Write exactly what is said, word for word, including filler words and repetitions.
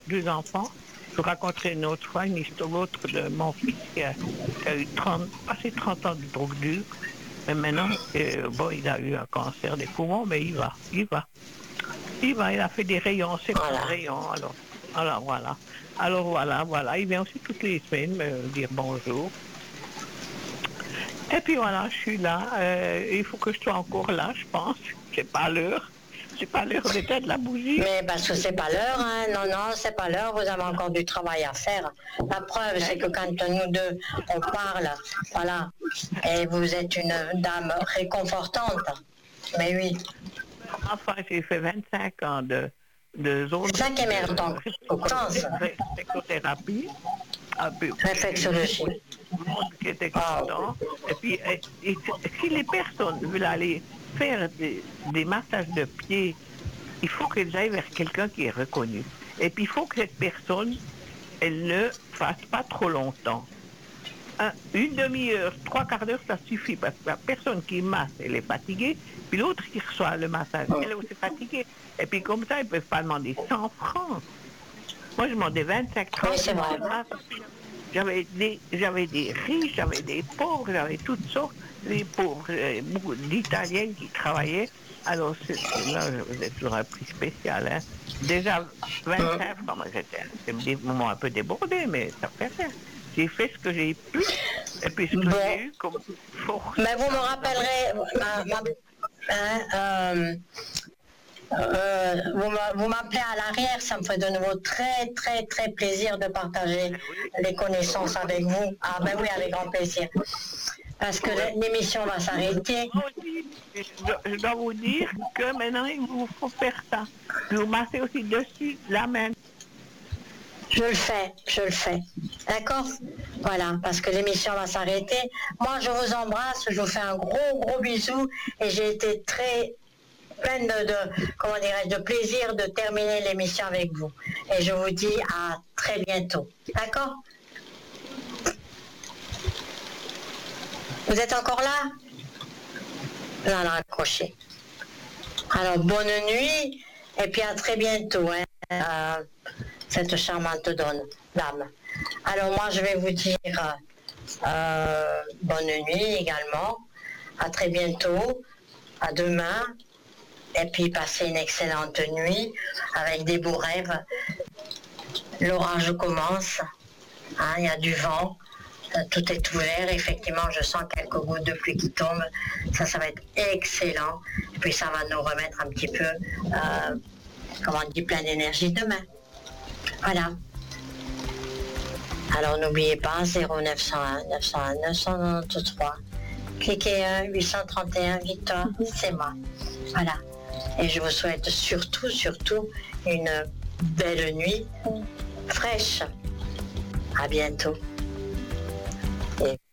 deux enfants. Je vous raconterai une autre fois une histoire l'autre de mon fils qui a, qui a eu trente, passé trente ans de drogue dure. Mais maintenant, euh, bon, il a eu un cancer des poumons, mais il va, il va. Il va, il a fait des rayons, c'est Voilà. pas rayons, alors. Alors voilà. Alors voilà, voilà. Il vient aussi toutes les semaines me dire bonjour. Et puis voilà, je suis là. Euh, il faut que je sois encore là, je pense. C'est pas l'heure. C'est pas l'heure d'éteindre la bougie. Mais parce que c'est pas l'heure, hein. Non, non, c'est pas l'heure, vous avez encore du travail à faire. La preuve, c'est que quand nous deux, on parle, voilà, et vous êtes une dame réconfortante. Mais oui. Enfin, j'ai fait vingt-cinq ans de, de zone C'est ça qui est méritant. de psychothérapie. Réflexologie. Le monde qui était content. Et puis, et, et, si les personnes veulent aller faire des, des massages de pieds, il faut qu'elles aillent vers quelqu'un qui est reconnu. Et puis, il faut que cette personne, elle ne fasse pas trop longtemps. Un, une demi-heure, trois quarts d'heure, ça suffit, parce que la personne qui masse, elle est fatiguée, puis l'autre qui reçoit le massage, elle est aussi fatiguée. Et puis comme ça, ils ne peuvent pas demander cent francs. Moi, je demandais vingt-cinq, trente Oui, c'est vrai. J'avais des, j'avais des riches, j'avais des pauvres, j'avais toutes sortes. Les pauvres, euh, beaucoup d'Italiennes qui travaillaient. Alors c'est, là, vous êtes toujours un prix spécial. Hein. Déjà, vingt-cinq francs, moi, j'étais c'est des moments un peu débordés, mais ça fait rien. J'ai fait ce que j'ai pu, et puis ce que Bon. j'ai eu comme force. Mais vous me rappellerez, ma, ma, hein, euh, euh, vous, me- vous m'appelez à l'arrière, ça me fait de nouveau très très très plaisir de partager les connaissances avec vous. Ah ben oui, avec grand plaisir. Parce que l'émission va s'arrêter. Moi aussi, je, je dois vous dire que maintenant, il vous faut faire ça. Vous massez aussi dessus la main. Je le fais, je le fais. D'accord? Voilà, parce que l'émission va s'arrêter. Moi, je vous embrasse, je vous fais un gros, gros bisou et j'ai été très pleine de, de comment dirais-je, de plaisir de terminer l'émission avec vous. Et je vous dis à très bientôt. D'accord? Vous êtes encore là? Vous en raccroché. Alors, bonne nuit et puis à très bientôt. Hein, euh, cette charmante donne, dame. Alors moi, je vais vous dire euh, bonne nuit également. À très bientôt. À demain. Et puis passez une excellente nuit avec des beaux rêves. L'orage commence. Hein, il y a du vent. Tout est ouvert, effectivement, je sens quelques gouttes de pluie qui tombent. Ça, ça va être excellent. Et puis ça va nous remettre un petit peu, euh, comment on dit, plein d'énergie demain. Voilà. Alors n'oubliez pas, zéro neuf cent un neuf cent un neuf cent quatre-vingt-treize. Cliquez un, huit cent trente et un, Victor, c'est moi. Voilà. Et je vous souhaite surtout, surtout, une belle nuit fraîche. À bientôt. Et